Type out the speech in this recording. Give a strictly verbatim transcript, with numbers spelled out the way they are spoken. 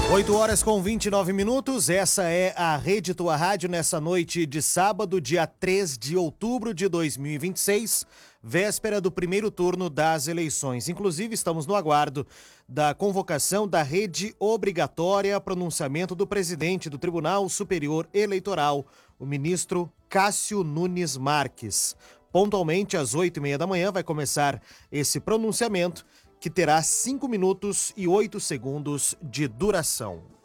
oito horas com vinte e nove minutos, essa é a Rede Tua Rádio nessa noite de sábado, dia três de outubro de dois mil e vinte e seis, véspera do primeiro turno das eleições. Inclusive, estamos no aguardo da convocação da rede obrigatória a pronunciamento do presidente do Tribunal Superior Eleitoral, o ministro Cássio Nunes Marques. Pontualmente às oito e meia da manhã vai começar esse pronunciamento, que terá cinco minutos e oito segundos de duração.